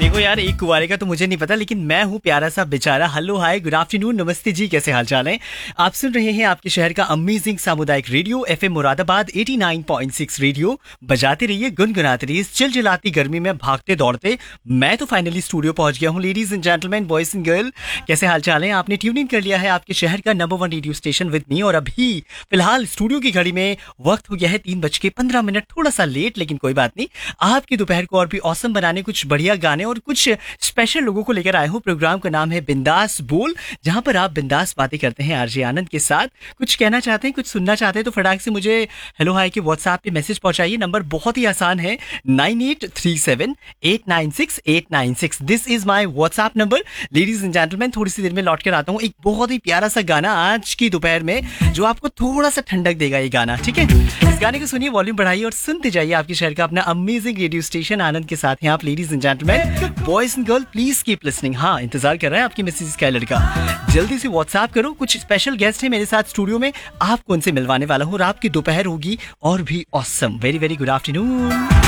देखो यार, एक कुंवारे का तो मुझे नहीं पता, लेकिन मैं हूँ प्यारा सा बेचारा। हेलो हाय गुड आफ्टरनून, नमस्ते जी, कैसे हाल चाल है? आप सुन रहे हैं आपके शहर का अमेजिंग सामुदायिक रेडियो एफएम मुरादाबाद 89.6 रेडियो। बजाते रहिए, गुनगुनाते रहिए, चिलचिलाती गर्मी में भागते दौड़ते मैं तो फाइनली स्टूडियो पहुंच गया हूँ। Ladies and gentleman, boys and girl, कैसे हाल चाल है? आपने ट्यून इन कर लिया है आपके शहर का number 1 radio station with me. और अभी फिलहाल स्टूडियो की घड़ी में वक्त हो गया है 3:15, थोड़ा सा लेट, लेकिन कोई बात नहीं। आपकी दोपहर को और भी औसम बनाने कुछ बढ़िया गाने और कुछ स्पेशल लोगों को लेकर आए हूँ। प्रोग्राम का नाम है बिंदास बोल, जहां पर आप बिंदास बातें करते हैं आरजे आनंद के साथ। कुछ कहना चाहते हैं, कुछ सुनना चाहते हैं तो फटाक से मुझे हेलो हाय के व्हाट्सएप पे मैसेज पहुंचाइए। नंबर बहुत ही आसान है, 9837896896। This is my WhatsApp number. Ladies and gentleman, थोड़ी सी देर में लौट कर आता हूँ एक बहुत ही प्यारा सा गाना आज की दोपहर में, जो आपको थोड़ा सा ठंडक देगा ये गाना, ठीक है? इस गाने को सुनिए, वॉल्यूम बढ़ाइए और सुनते जाइए आपके शहर का अपना अमेजिंग रेडियो स्टेशन आनंद के साथ हैं आप। Ladies and gentleman, boys and girl, please keep listening. हाँ, इंतजार कर रहा है आपकी मैसेज का लड़का। जल्दी से व्हाट्सएप करो। कुछ स्पेशल गेस्ट है मेरे साथ स्टूडियो में, आपको उनसे मिलवाने वाला हूँ और आपकी दोपहर होगी और भी awesome. Very very good afternoon.